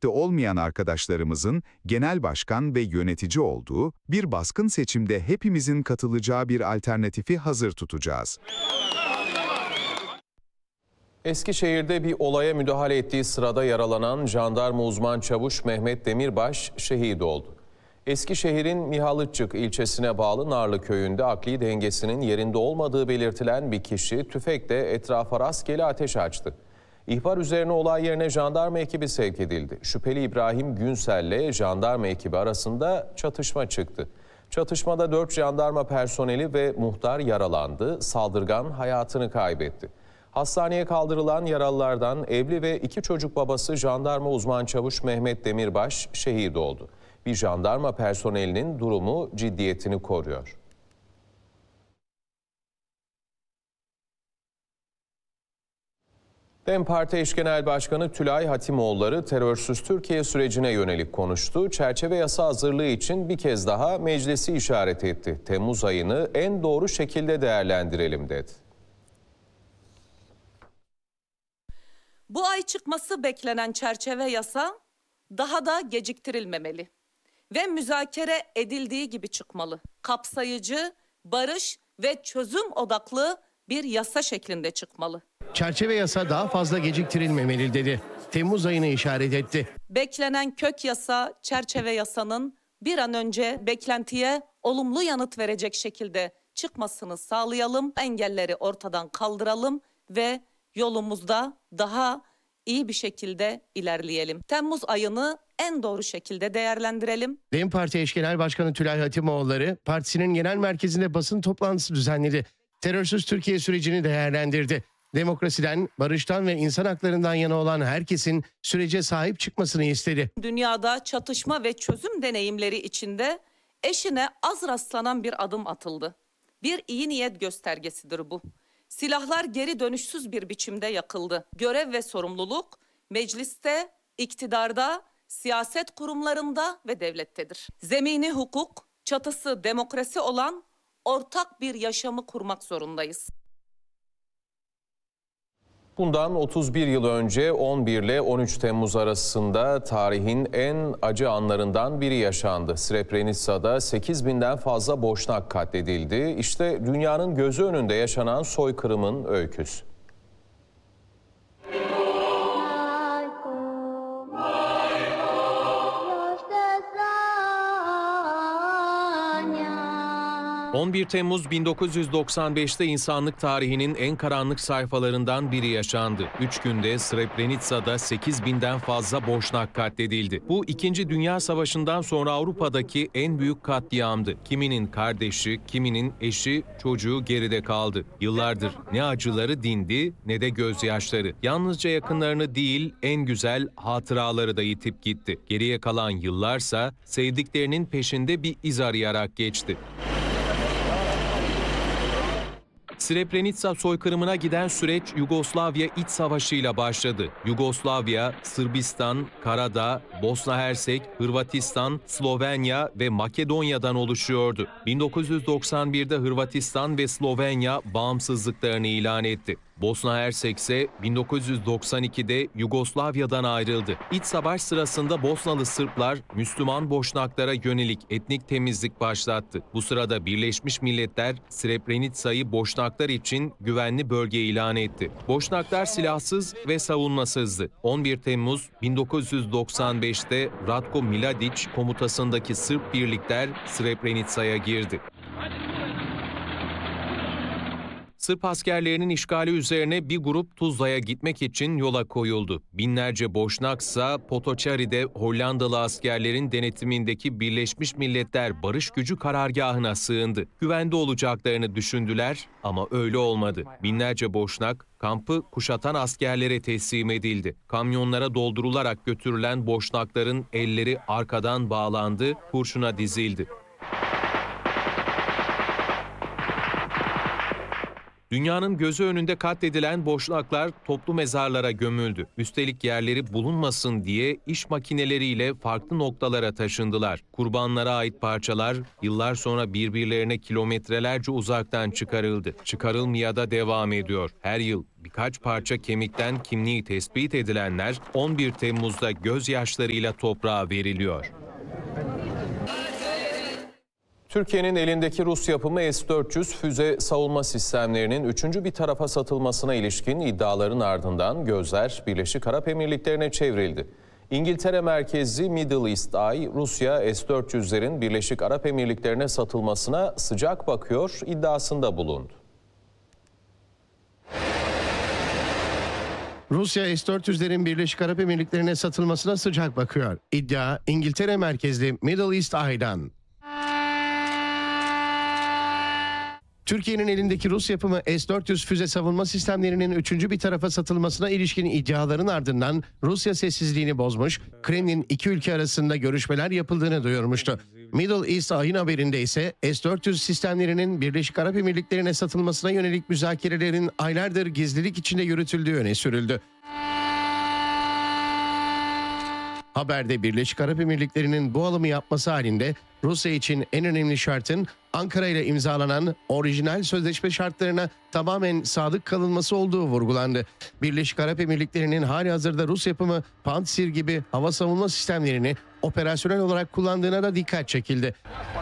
siyasette olmayan arkadaşlarımızın genel başkan ve yönetici olduğu bir baskın seçimde hepimizin katılacağı bir alternatifi hazır tutacağız. Eskişehir'de bir olaya müdahale ettiği sırada yaralanan jandarma uzman çavuş Mehmet Demirbaş şehit oldu. Eskişehir'in Mihalıççık ilçesine bağlı Narlı köyünde akli dengesinin yerinde olmadığı belirtilen bir kişi tüfekle etrafa rastgele ateş açtı. İhbar üzerine olay yerine jandarma ekibi sevk edildi. Şüpheli İbrahim Günsel'le jandarma ekibi arasında çatışma çıktı. Çatışmada 4 jandarma personeli ve muhtar yaralandı. Saldırgan hayatını kaybetti. Hastaneye kaldırılan yaralılardan evli ve 2 çocuk babası jandarma uzman çavuş Mehmet Demirbaş şehit oldu. Bir jandarma personelinin durumu ciddiyetini koruyor. DEM Parti Eş Genel Başkanı Tülay Hatimoğulları terörsüz Türkiye sürecine yönelik konuştu. Çerçeve yasa hazırlığı için bir kez daha meclisi işaret etti. Temmuz ayını en doğru şekilde değerlendirelim dedi. Bu ay çıkması beklenen çerçeve yasa daha da geciktirilmemeli ve müzakere edildiği gibi çıkmalı. Kapsayıcı, barış ve çözüm odaklı bir yasa şeklinde çıkmalı. Çerçeve yasa daha fazla geciktirilmemeli dedi. Temmuz ayını işaret etti. Beklenen kök yasa, çerçeve yasanın bir an önce beklentiye olumlu yanıt verecek şekilde çıkmasını sağlayalım. Engelleri ortadan kaldıralım ve yolumuzda daha iyi bir şekilde ilerleyelim. Temmuz ayını en doğru şekilde değerlendirelim. DEM Parti Eş Genel Başkanı Tülay Hatimoğulları partisinin genel merkezinde basın toplantısı düzenledi. Terörsüz Türkiye sürecini değerlendirdi. Demokrasiden, barıştan ve insan haklarından yana olan herkesin sürece sahip çıkmasını istedi. Dünyada çatışma ve çözüm deneyimleri içinde eşine az rastlanan bir adım atıldı. Bir iyi niyet göstergesidir bu. Silahlar geri dönüşsüz bir biçimde yakıldı. Görev ve sorumluluk mecliste, iktidarda, siyaset kurumlarında ve devlettedir. Zemini hukuk, çatısı demokrasi olan ortak bir yaşamı kurmak zorundayız. Bundan 31 yıl önce 11 ile 13 Temmuz arasında tarihin en acı anlarından biri yaşandı. Srebrenica'da 8.000'den fazla Boşnak katledildi. İşte dünyanın gözü önünde yaşanan soykırımın öyküsü. ...11 Temmuz 1995'te insanlık tarihinin en karanlık sayfalarından biri yaşandı. 3 günde Srebrenica'da 8.000'den fazla Boşnak katledildi. Bu 2. Dünya Savaşı'ndan sonra Avrupa'daki en büyük katliamdı. Kiminin kardeşi, kiminin eşi, çocuğu geride kaldı. Yıllardır ne acıları dindi ne de gözyaşları. Yalnızca yakınlarını değil, en güzel hatıraları da yitip gitti. Geriye kalan yıllarsa sevdiklerinin peşinde bir iz arayarak geçti. Srebrenica soykırımına giden süreç Yugoslavya İç Savaşı'yla başladı. Yugoslavya, Sırbistan, Karadağ, Bosna Hersek, Hırvatistan, Slovenya ve Makedonya'dan oluşuyordu. 1991'de Hırvatistan ve Slovenya bağımsızlıklarını ilan etti. Bosna Hersek ise 1992'de Yugoslavya'dan ayrıldı. İç savaş sırasında Bosnalı Sırplar Müslüman Boşnaklara yönelik etnik temizlik başlattı. Bu sırada Birleşmiş Milletler Srebrenica'yı Boşnaklar için güvenli bölge ilan etti. Boşnaklar silahsız ve savunmasızdı. 11 Temmuz 1995'te Ratko Mladic komutasındaki Sırp birlikler Srebrenica'ya girdi. Sırp askerlerinin işgali üzerine bir grup Tuzla'ya gitmek için yola koyuldu. Binlerce Boşnaksa Potoçari'de Hollandalı askerlerin denetimindeki Birleşmiş Milletler Barış Gücü karargahına sığındı. Güvende olacaklarını düşündüler ama öyle olmadı. Binlerce Boşnak kampı kuşatan askerlere teslim edildi. Kamyonlara doldurularak götürülen Boşnakların elleri arkadan bağlandı, kurşuna dizildi. Dünyanın gözü önünde katledilen Boşnaklar toplu mezarlara gömüldü. Üstelik yerleri bulunmasın diye iş makineleriyle farklı noktalara taşındılar. Kurbanlara ait parçalar yıllar sonra birbirlerine kilometrelerce uzaktan çıkarıldı. Çıkarılmaya da devam ediyor. Her yıl birkaç parça kemikten kimliği tespit edilenler 11 Temmuz'da gözyaşlarıyla toprağa veriliyor. Türkiye'nin elindeki Rus yapımı S-400 füze savunma sistemlerinin üçüncü bir tarafa satılmasına ilişkin iddiaların ardından gözler Birleşik Arap Emirlikleri'ne çevrildi. İngiltere merkezli Middle East Eye, Rusya S-400'lerin Birleşik Arap Emirlikleri'ne satılmasına sıcak bakıyor iddiasında bulundu. Rusya S-400'lerin Birleşik Arap Emirlikleri'ne satılmasına sıcak bakıyor. İddia İngiltere merkezli Middle East Eye'dan. Türkiye'nin elindeki Rus yapımı S-400 füze savunma sistemlerinin üçüncü bir tarafa satılmasına ilişkin iddiaların ardından Rusya sessizliğini bozmuş, Kremlin iki ülke arasında görüşmeler yapıldığını duyurmuştu. Middle East Eye'ın haberinde ise S-400 sistemlerinin Birleşik Arap Emirlikleri'ne satılmasına yönelik müzakerelerin aylardır gizlilik içinde yürütüldüğü öne sürüldü. Haberde Birleşik Arap Emirlikleri'nin bu alımı yapması halinde Rusya için en önemli şartın Ankara ile imzalanan orijinal sözleşme şartlarına tamamen sadık kalınması olduğu vurgulandı. Birleşik Arap Emirlikleri'nin halihazırda Rus yapımı Pantsir gibi hava savunma sistemlerini operasyonel olarak kullandığına da dikkat çekildi.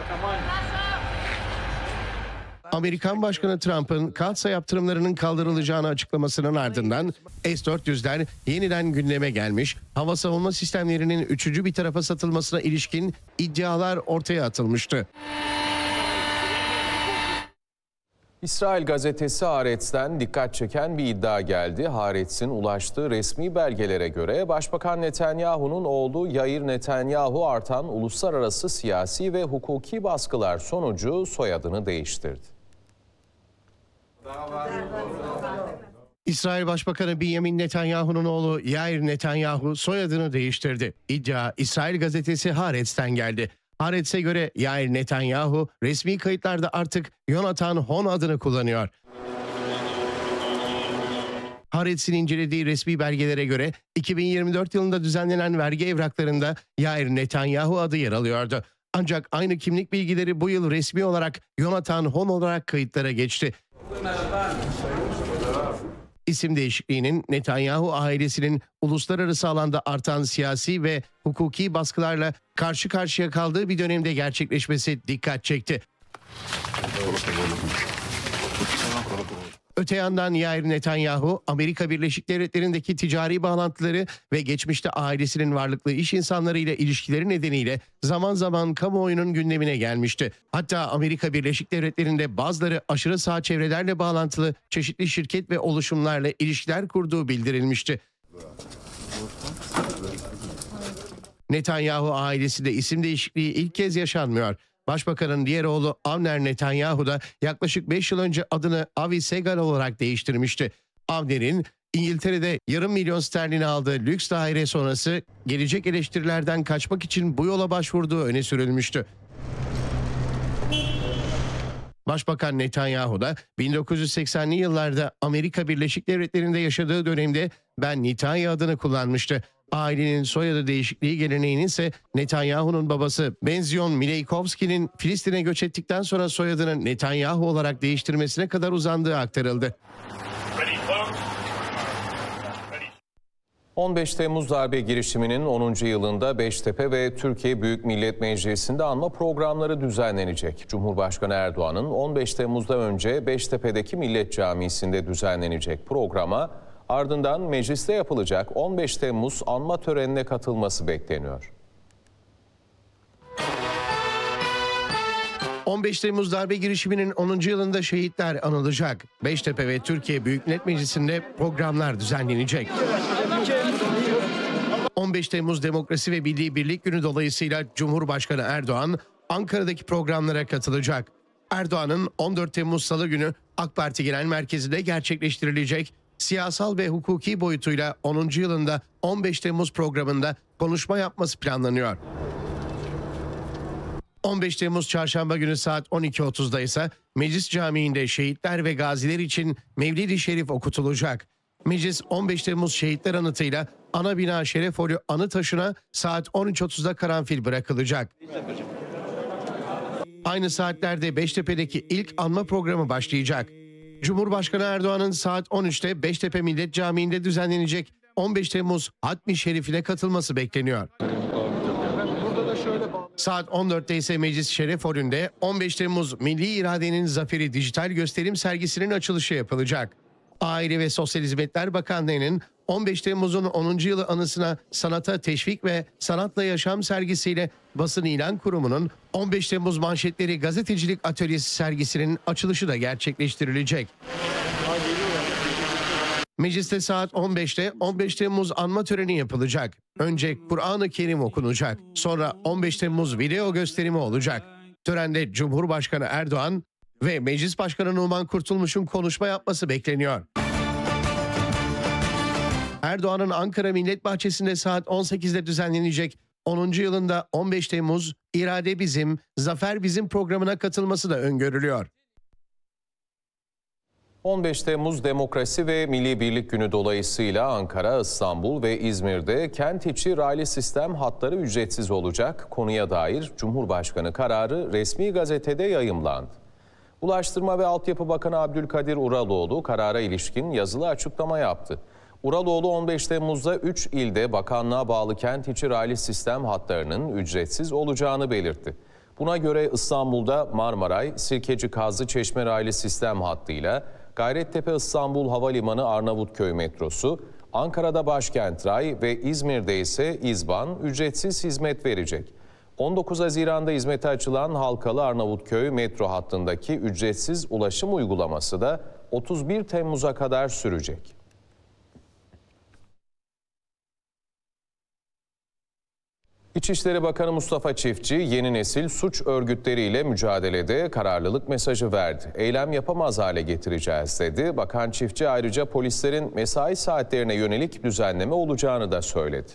Amerikan Başkanı Trump'ın Katsa yaptırımlarının kaldırılacağını açıklamasının ardından S-400'ler yeniden gündeme gelmiş, hava savunma sistemlerinin üçüncü bir tarafa satılmasına ilişkin iddialar ortaya atılmıştı. İsrail gazetesi Haaretz'ten dikkat çeken bir iddia geldi. Haaretz'in ulaştığı resmi belgelere göre Başbakan Netanyahu'nun oğlu Yair Netanyahu artan uluslararası siyasi ve hukuki baskılar sonucu soyadını değiştirdi. İsrail Başbakanı Benjamin Netanyahu'nun oğlu Yair Netanyahu soyadını değiştirdi. İddia İsrail gazetesi Haaretz'ten geldi. Haaretz'e göre Yair Netanyahu resmi kayıtlarda artık Yonatan Hon adını kullanıyor. Haaretz'in incelediği resmi belgelere göre 2024 yılında düzenlenen vergi evraklarında Yair Netanyahu adı yer alıyordu. Ancak aynı kimlik bilgileri bu yıl resmi olarak Yonatan Hon olarak kayıtlara geçti. İsim değişikliğinin Netanyahu ailesinin uluslararası alanda artan siyasi ve hukuki baskılarla karşı karşıya kaldığı bir dönemde gerçekleşmesi dikkat çekti. Öte yandan Yair Netanyahu, Amerika Birleşik Devletleri'ndeki ticari bağlantıları ve geçmişte ailesinin varlıklı iş insanlarıyla ilişkileri nedeniyle zaman zaman kamuoyunun gündemine gelmişti. Hatta Amerika Birleşik Devletleri'nde bazıları aşırı sağ çevrelerle bağlantılı çeşitli şirket ve oluşumlarla ilişkiler kurduğu bildirilmişti. Netanyahu ailesi de isim değişikliği ilk kez yaşanmıyor. Başbakanın diğer oğlu Avner Netanyahu da yaklaşık 5 yıl önce adını Avi Segal olarak değiştirmişti. Avner'in İngiltere'de yarım milyon sterlin aldığı lüks daire sonrası gelecek eleştirilerden kaçmak için bu yola başvurduğu öne sürülmüştü. Başbakan Netanyahu da 1980'li yıllarda Amerika Birleşik Devletleri'nde yaşadığı dönemde Ben Netanyahu adını kullanmıştı. Ailenin soyadı değişikliği geleneğinin ise Netanyahu'nun babası Benzion Mileykovski'nin Filistin'e göç ettikten sonra soyadını Netanyahu olarak değiştirmesine kadar uzandığı aktarıldı. 15 Temmuz darbe girişiminin 10. yılında Beştepe ve Türkiye Büyük Millet Meclisi'nde anma programları düzenlenecek. Cumhurbaşkanı Erdoğan'ın 15 Temmuz'da önce Beştepe'deki Millet Camisi'nde düzenlenecek programa ardından mecliste yapılacak 15 Temmuz anma törenine katılması bekleniyor. 15 Temmuz darbe girişiminin 10. yılında şehitler anılacak. Beştepe ve Türkiye Büyük Millet Meclisi'nde programlar düzenlenecek. 15 Temmuz Demokrasi ve Milli Birlik Günü dolayısıyla Cumhurbaşkanı Erdoğan Ankara'daki programlara katılacak. Erdoğan'ın 14 Temmuz Salı günü AK Parti Genel Merkezi'nde gerçekleştirilecek siyasal ve hukuki boyutuyla 10. yılında 15 Temmuz programında konuşma yapması planlanıyor. 15 Temmuz Çarşamba günü saat 12.30'da ise Meclis Camii'nde şehitler ve gaziler için Mevlid-i Şerif okutulacak. Meclis 15 Temmuz şehitler anıtıyla ana bina Şerefolü anı taşına saat 13.30'da karanfil bırakılacak. Aynı saatlerde Beştepe'deki ilk anma programı başlayacak. Cumhurbaşkanı Erdoğan'ın saat 13'te Beştepe Millet Camii'nde düzenlenecek 15 Temmuz Hatmi Şerif'ine katılması bekleniyor. Saat 14'te ise Meclis Şerefolü'nde 15 Temmuz Milli İradenin Zaferi dijital gösterim sergisinin açılışı yapılacak. Aile ve Sosyal Hizmetler Bakanlığı'nın 15 Temmuz'un 10. yılı anısına sanata teşvik ve sanatla yaşam sergisiyle Basın İlan Kurumu'nun 15 Temmuz manşetleri gazetecilik atölyesi sergisinin açılışı da gerçekleştirilecek. Mecliste saat 15'te 15 Temmuz anma töreni yapılacak. Önce Kur'an-ı Kerim okunacak. Sonra 15 Temmuz video gösterimi olacak. Törende Cumhurbaşkanı Erdoğan ve Meclis Başkanı Numan Kurtulmuş'un konuşma yapması bekleniyor. Erdoğan'ın Ankara Millet Bahçesi'nde saat 18'de düzenlenecek 10. yılında 15 Temmuz İrade Bizim, Zafer Bizim programına katılması da öngörülüyor. 15 Temmuz Demokrasi ve Milli Birlik Günü dolayısıyla Ankara, İstanbul ve İzmir'de kent içi raylı sistem hatları ücretsiz olacak. Konuya dair Cumhurbaşkanı kararı resmi gazetede yayımlandı. Ulaştırma ve Altyapı Bakanı Abdülkadir Uraloğlu karara ilişkin yazılı açıklama yaptı. Uraloğlu 15 Temmuz'da 3 ilde bakanlığa bağlı kent içi raylı sistem hatlarının ücretsiz olacağını belirtti. Buna göre İstanbul'da Marmaray, Sirkeci-Kazlıçeşme raylı sistem hattıyla Gayrettepe İstanbul Havalimanı Arnavutköy metrosu, Ankara'da Başkent Ray ve İzmir'de ise İzban ücretsiz hizmet verecek. 19 Haziran'da hizmete açılan Halkalı Arnavutköy metro hattındaki ücretsiz ulaşım uygulaması da 31 Temmuz'a kadar sürecek. İçişleri Bakanı Mustafa Çiftçi, yeni nesil suç örgütleriyle mücadelede kararlılık mesajı verdi. Eylem yapamaz hale getireceğiz dedi. Bakan Çiftçi ayrıca polislerin mesai saatlerine yönelik düzenleme olacağını da söyledi.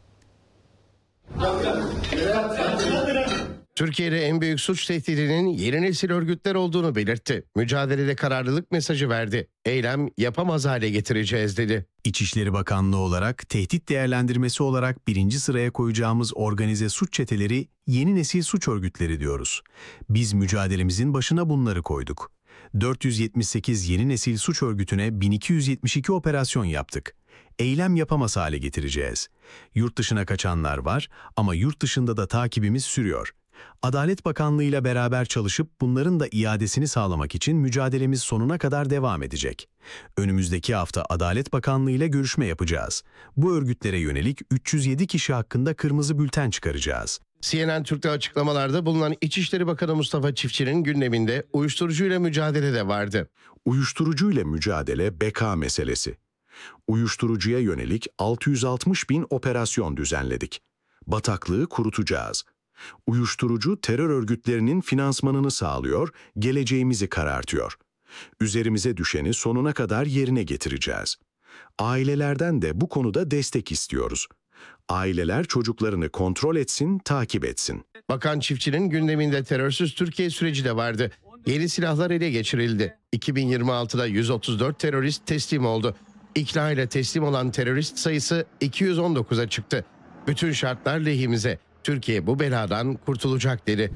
Türkiye'de en büyük suç tehdidinin yeni nesil örgütler olduğunu belirtti. Mücadelede kararlılık mesajı verdi. Eylem yapamaz hale getireceğiz dedi. İçişleri Bakanlığı olarak tehdit değerlendirmesi olarak 1. sıraya koyacağımız organize suç çeteleri yeni nesil suç örgütleri diyoruz. Biz mücadelemizin başına bunları koyduk. 478 yeni nesil suç örgütüne 1272 operasyon yaptık. Eylem yapamaz hale getireceğiz. Yurt dışına kaçanlar var ama yurt dışında da takibimiz sürüyor. Adalet Bakanlığı ile beraber çalışıp bunların da iadesini sağlamak için mücadelemiz sonuna kadar devam edecek. Önümüzdeki hafta Adalet Bakanlığı ile görüşme yapacağız. Bu örgütlere yönelik 307 kişi hakkında kırmızı bülten çıkaracağız. CNN Türk'te açıklamalarda bulunan İçişleri Bakanı Mustafa Çiftçi'nin gündeminde uyuşturucuyla mücadele de vardı. Uyuşturucuyla mücadele beka meselesi. Uyuşturucuya yönelik 660 bin operasyon düzenledik. Bataklığı kurutacağız. Uyuşturucu terör örgütlerinin finansmanını sağlıyor, geleceğimizi karartıyor. Üzerimize düşeni sonuna kadar yerine getireceğiz. Ailelerden de bu konuda destek istiyoruz. Aileler çocuklarını kontrol etsin, takip etsin. Bakan Çiftçi'nin gündeminde terörsüz Türkiye süreci de vardı. Yeni silahlar ele geçirildi. 2026'da 134 terörist teslim oldu. İkna ile teslim olan terörist sayısı 219'a çıktı. Bütün şartlar lehimize. Türkiye bu beladan kurtulacak dedi.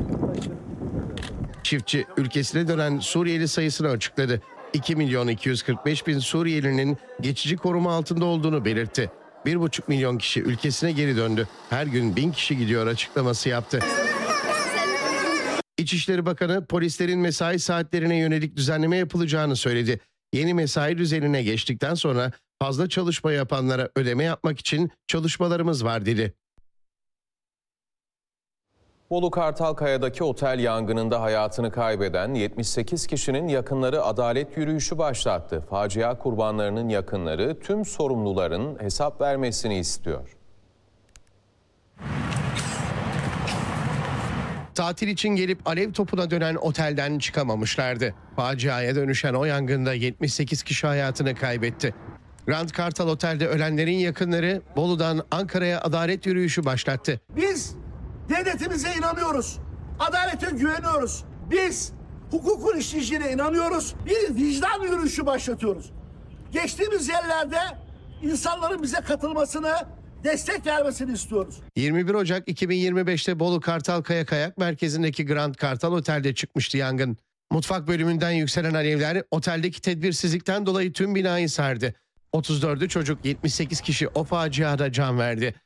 Çiftçi ülkesine dönen Suriyeli sayısını açıkladı. 2.245.000 Suriyelinin geçici koruma altında olduğunu belirtti. 1,5 milyon kişi ülkesine geri döndü. Her gün 1000 kişi gidiyor açıklaması yaptı. İçişleri Bakanı polislerin mesai saatlerine yönelik düzenleme yapılacağını söyledi. Yeni mesai düzenine geçtikten sonra fazla çalışma yapanlara ödeme yapmak için çalışmalarımız var dedi. Bolu Kartalkaya'daki otel yangınında hayatını kaybeden 78 kişinin yakınları adalet yürüyüşü başlattı. Facia kurbanlarının yakınları tüm sorumluların hesap vermesini istiyor. Tatil için gelip alev topuna dönen otelden çıkamamışlardı. Faciaya dönüşen o yangında 78 kişi hayatını kaybetti. Grand Kartal Otel'de ölenlerin yakınları Bolu'dan Ankara'ya adalet yürüyüşü başlattı. Biz devletimize inanıyoruz. Adalete güveniyoruz. Biz hukukun işleyişine inanıyoruz. Bir vicdan yürüyüşü başlatıyoruz. Geçtiğimiz yerlerde insanların bize katılmasını, destek vermesini istiyoruz. 21 Ocak 2025'te Bolu Kartal Kaya Kayak Merkezi'ndeki Grand Kartal Otel'de çıkmıştı yangın. Mutfak bölümünden yükselen alevler oteldeki tedbirsizlikten dolayı tüm binayı sardı. 34'ü çocuk, 78 kişi o faciada can verdi.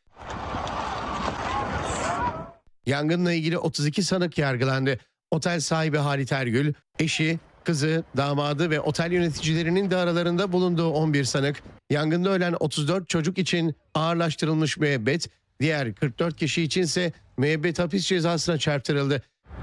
Yangınla ilgili 32 sanık yargılandı. Otel sahibi Halit Ergül, eşi, kızı, damadı ve otel yöneticilerinin de aralarında bulunduğu 11 sanık, yangında ölen 34 çocuk için ağırlaştırılmış müebbet, diğer 44 kişi içinse müebbet hapis cezasına çarptırıldı.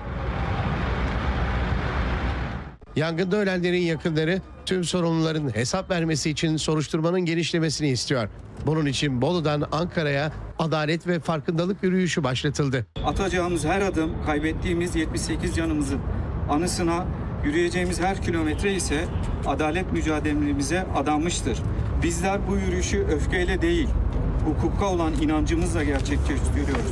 Yangında ölenlerin yakınları tüm sorumluların hesap vermesi için soruşturmanın genişlemesini istiyor. Bunun için Bolu'dan Ankara'ya adalet ve farkındalık yürüyüşü başlatıldı. Atacağımız her adım, kaybettiğimiz 78 canımızın anısına, yürüyeceğimiz her kilometre ise adalet mücadelemize adanmıştır. Bizler bu yürüyüşü öfkeyle değil, hukuka olan inancımızla gerçekleştiriyoruz.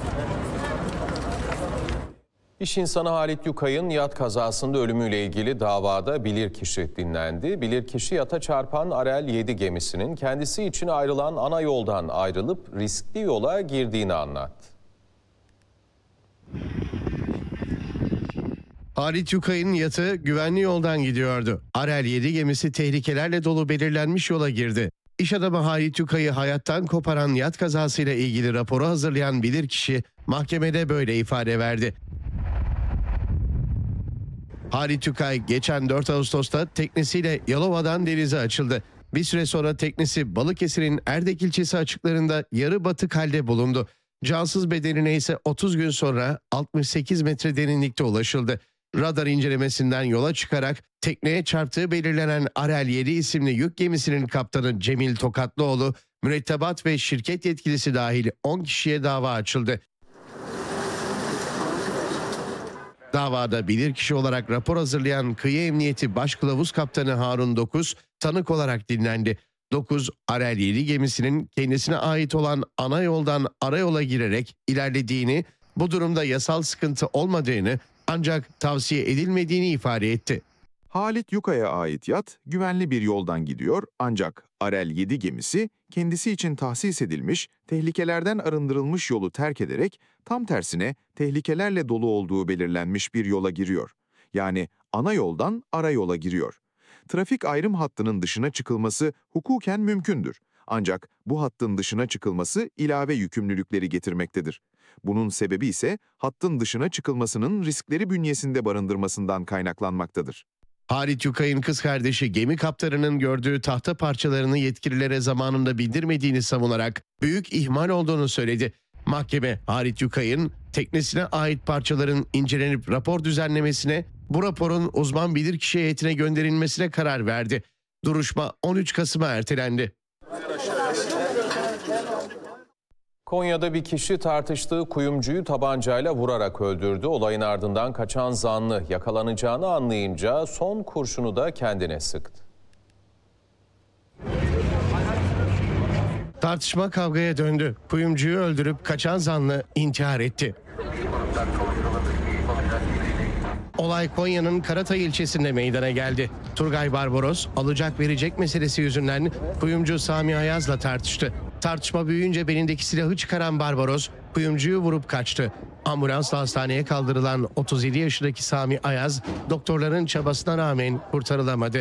İş insanı Halit Yukay'ın yat kazasında ölümüyle ilgili davada bilirkişi dinlendi. Bilirkişi yata çarpan Arel 7 gemisinin kendisi için ayrılan ana yoldan ayrılıp riskli yola girdiğini anlattı. Halit Yukay'ın yatı güvenli yoldan gidiyordu. Arel 7 gemisi tehlikelerle dolu belirlenmiş yola girdi. İş adamı Halit Yukay'ı hayattan koparan yat kazasıyla ilgili raporu hazırlayan bilirkişi mahkemede böyle ifade verdi. Halit Yukay geçen 4 Ağustos'ta teknesiyle Yalova'dan denize açıldı. Bir süre sonra teknesi Balıkesir'in Erdek ilçesi açıklarında yarı batık halde bulundu. Cansız bedenine ise 30 gün sonra 68 metre derinlikte ulaşıldı. Radar incelemesinden yola çıkarak tekneye çarptığı belirlenen Arel 7 isimli yük gemisinin kaptanı Cemil Tokatlıoğlu, mürettebat ve şirket yetkilisi dahil 10 kişiye dava açıldı. Davada bilirkişi olarak rapor hazırlayan Kıyı Emniyeti Başkılavuz Kaptanı Harun Dokuz tanık olarak dinlendi. Dokuz, Arel 7 gemisinin kendisine ait olan ana yoldan arayola girerek ilerlediğini, bu durumda yasal sıkıntı olmadığını ancak tavsiye edilmediğini ifade etti. Halit Yukay'a ait yat güvenli bir yoldan gidiyor ancak Arel 7 gemisi kendisi için tahsis edilmiş, tehlikelerden arındırılmış yolu terk ederek tam tersine tehlikelerle dolu olduğu belirlenmiş bir yola giriyor. Yani ana yoldan ara yola giriyor. Trafik ayrım hattının dışına çıkılması hukuken mümkündür. Ancak bu hattın dışına çıkılması ilave yükümlülükleri getirmektedir. Bunun sebebi ise hattın dışına çıkılmasının riskleri bünyesinde barındırmasından kaynaklanmaktadır. Halit Yukay'ın kız kardeşi gemi kaptanının gördüğü tahta parçalarını yetkililere zamanında bildirmediğini savunarak büyük ihmal olduğunu söyledi. Mahkeme Halit Yukay'ın teknesine ait parçaların incelenip rapor düzenlemesine, bu raporun uzman bilirkişi heyetine gönderilmesine karar verdi. Duruşma 13 Kasım'a ertelendi. Konya'da bir kişi tartıştığı kuyumcuyu tabancayla vurarak öldürdü. Olayın ardından kaçan zanlı yakalanacağını anlayınca son kurşunu da kendine sıktı. Tartışma kavgaya döndü. Kuyumcuyu öldürüp kaçan zanlı intihar etti. Olay Konya'nın Karatay ilçesinde meydana geldi. Turgay Barbaros, alacak verecek meselesi yüzünden kuyumcu Sami Ayaz'la tartıştı. Tartışma büyüyünce belindeki silahı çıkaran Barbaros, kuyumcuyu vurup kaçtı. Ambulansla hastaneye kaldırılan 37 yaşındaki Sami Ayaz, doktorların çabasına rağmen kurtarılamadı.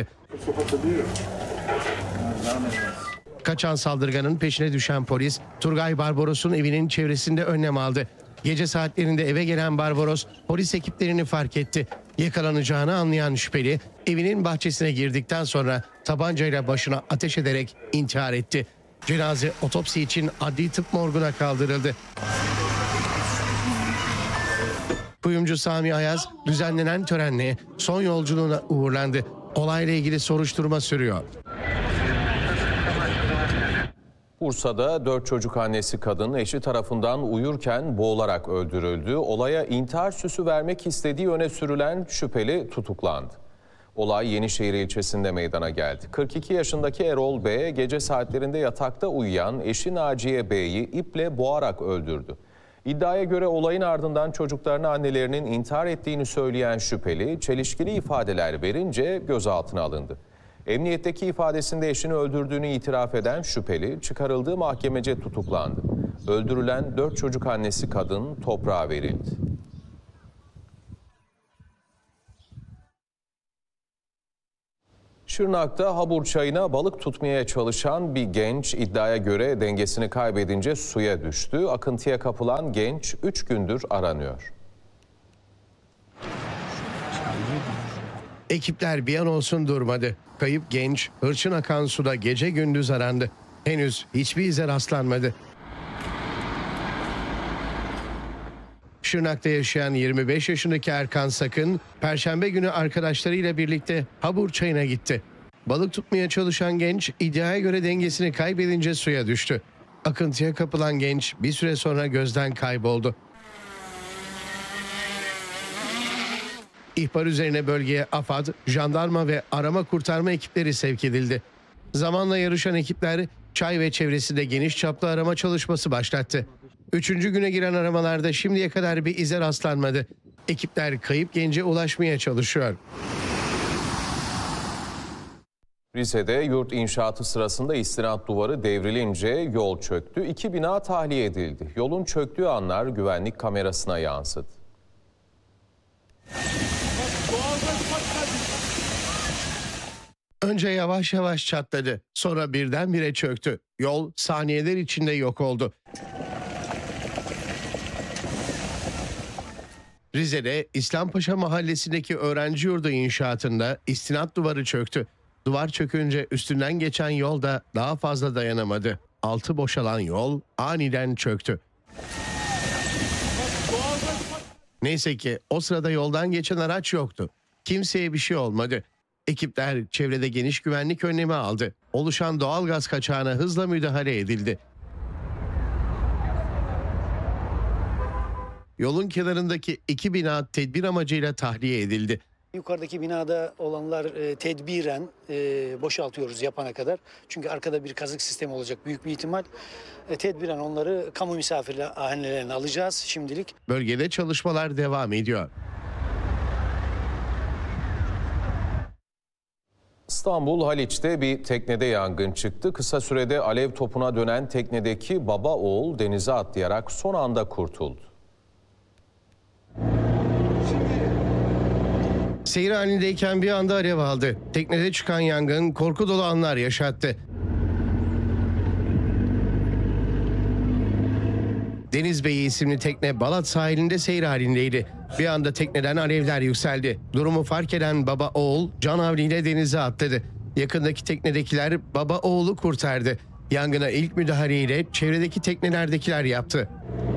Kaçan saldırganın peşine düşen polis, Turgay Barbaros'un evinin çevresinde önlem aldı. Gece saatlerinde eve gelen Barbaros, polis ekiplerini fark etti. Yakalanacağını anlayan şüpheli, evinin bahçesine girdikten sonra tabancayla başına ateş ederek intihar etti. Cenaze otopsi için adli tıp morguna kaldırıldı. Kuyumcu Sami Ayaz düzenlenen törenle son yolculuğuna uğurlandı. Olayla ilgili soruşturma sürüyor. Bursa'da 4 çocuk annesi kadın eşi tarafından uyurken boğularak öldürüldü. Olaya intihar süsü vermek istediği öne sürülen şüpheli tutuklandı. Olay Yenişehir ilçesinde meydana geldi. 42 yaşındaki Erol B. gece saatlerinde yatakta uyuyan eşi Naciye B'yi iple boğarak öldürdü. İddiaya göre olayın ardından çocuklarına annelerinin intihar ettiğini söyleyen şüpheli, çelişkili ifadeler verince gözaltına alındı. Emniyetteki ifadesinde eşini öldürdüğünü itiraf eden şüpheli, çıkarıldığı mahkemece tutuklandı. Öldürülen 4 çocuk annesi kadın toprağa verildi. Şırnak'ta Habur Çayı'na balık tutmaya çalışan bir genç iddiaya göre dengesini kaybedince suya düştü. Akıntıya kapılan genç 3 gündür aranıyor. Ekipler bir an olsun durmadı. Kayıp genç hırçın akan suda gece gündüz arandı. Henüz hiçbir ize rastlanmadı. Şırnak'ta yaşayan 25 yaşındaki Erkan Sakın, Perşembe günü arkadaşlarıyla birlikte Habur Çayı'na gitti. Balık tutmaya çalışan genç iddiaya göre dengesini kaybedince suya düştü. Akıntıya kapılan genç bir süre sonra gözden kayboldu. İhbar üzerine bölgeye AFAD, jandarma ve arama kurtarma ekipleri sevk edildi. Zamanla yarışan ekipler çay ve çevresinde geniş çaplı arama çalışması başlattı. 3. güne giren aramalarda şimdiye kadar bir ize rastlanmadı. Ekipler kayıp gence ulaşmaya çalışıyor. Rize'de yurt inşaatı sırasında istinat duvarı devrilince yol çöktü. 2 bina tahliye edildi. Yolun çöktüğü anlar güvenlik kamerasına yansıdı. Önce yavaş yavaş çatladı, sonra birdenbire çöktü. Yol saniyeler içinde yok oldu. Rize'de İslampaşa mahallesindeki öğrenci yurdu inşaatında istinat duvarı çöktü. Duvar çökünce üstünden geçen yol da daha fazla dayanamadı. Altı boşalan yol aniden çöktü. Neyse ki o sırada yoldan geçen araç yoktu. Kimseye bir şey olmadı. Ekipler çevrede geniş güvenlik önlemi aldı. Oluşan doğal gaz kaçağına hızla müdahale edildi. Yolun kenarındaki 2 bina tedbir amacıyla tahliye edildi. Yukarıdaki binada olanlar tedbiren boşaltıyoruz yapana kadar. Çünkü arkada bir kazık sistemi olacak büyük bir ihtimal. Tedbiren onları kamu misafirhanelerine alacağız şimdilik. Bölgede çalışmalar devam ediyor. İstanbul Haliç'te bir teknede yangın çıktı. Kısa sürede alev topuna dönen teknedeki baba oğul denize atlayarak son anda kurtuldu. Seyir halindeyken bir anda alev aldı. Teknede çıkan yangın korku dolu anlar yaşattı. Deniz Beyi isimli tekne Balat sahilinde seyir halindeydi. Bir anda tekneden alevler yükseldi. Durumu fark eden baba oğul canavliyle denize atladı. Yakındaki teknedekiler baba oğulu kurtardı. Yangına ilk müdahaleyle çevredeki teknelerdekiler yaptı.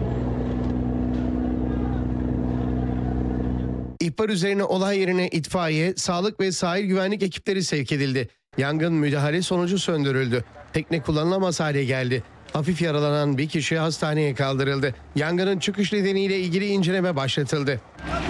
İhbar üzerine olay yerine itfaiye, sağlık ve sahil güvenlik ekipleri sevk edildi. Yangın müdahale sonucu söndürüldü. Tekne kullanılamaz hale geldi. Hafif yaralanan bir kişi hastaneye kaldırıldı. Yangının çıkış nedeniyle ilgili inceleme başlatıldı.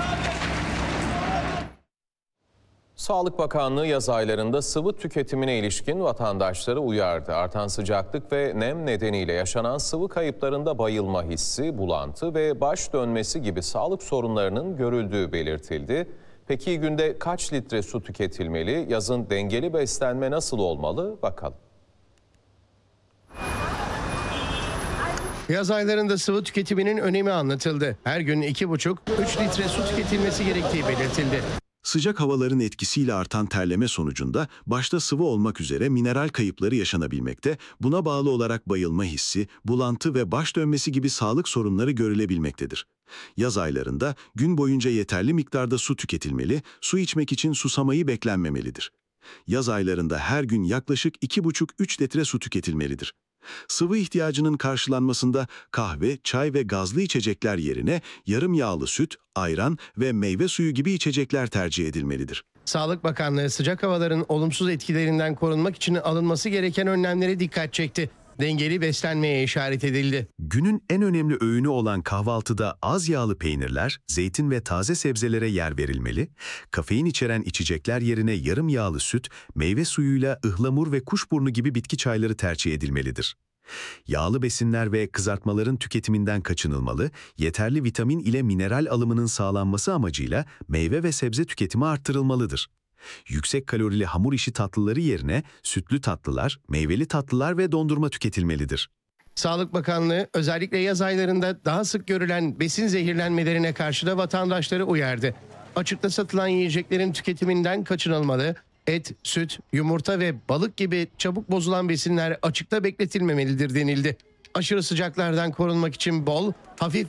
Sağlık Bakanlığı yaz aylarında sıvı tüketimine ilişkin vatandaşları uyardı. Artan sıcaklık ve nem nedeniyle yaşanan sıvı kayıplarında bayılma hissi, bulantı ve baş dönmesi gibi sağlık sorunlarının görüldüğü belirtildi. Peki günde kaç litre su tüketilmeli? Yazın dengeli beslenme nasıl olmalı? Bakalım. Yaz aylarında sıvı tüketiminin önemi anlatıldı. Her gün 2,5-3 litre su tüketilmesi gerektiği belirtildi. Sıcak havaların etkisiyle artan terleme sonucunda başta sıvı olmak üzere mineral kayıpları yaşanabilmekte, buna bağlı olarak bayılma hissi, bulantı ve baş dönmesi gibi sağlık sorunları görülebilmektedir. Yaz aylarında gün boyunca yeterli miktarda su tüketilmeli, su içmek için susamayı beklenmemelidir. Yaz aylarında her gün yaklaşık 2,5-3 litre su tüketilmelidir. Sıvı ihtiyacının karşılanmasında kahve, çay ve gazlı içecekler yerine yarım yağlı süt, ayran ve meyve suyu gibi içecekler tercih edilmelidir. Sağlık Bakanlığı sıcak havaların olumsuz etkilerinden korunmak için alınması gereken önlemlere dikkat çekti. Dengeli beslenmeye işaret edildi. Günün en önemli öğünü olan kahvaltıda az yağlı peynirler, zeytin ve taze sebzelere yer verilmeli, kafein içeren içecekler yerine yarım yağlı süt, meyve suyuyla ıhlamur ve kuşburnu gibi bitki çayları tercih edilmelidir. Yağlı besinler ve kızartmaların tüketiminden kaçınılmalı, yeterli vitamin ile mineral alımının sağlanması amacıyla meyve ve sebze tüketimi arttırılmalıdır. Yüksek kalorili hamur işi tatlıları yerine sütlü tatlılar, meyveli tatlılar ve dondurma tüketilmelidir. Sağlık Bakanlığı özellikle yaz aylarında daha sık görülen besin zehirlenmelerine karşı da vatandaşları uyardı. Açıkta satılan yiyeceklerin tüketiminden kaçınılmalı, et, süt, yumurta ve balık gibi çabuk bozulan besinler açıkta bekletilmemelidir denildi. Aşırı sıcaklardan korunmak için bol, hafif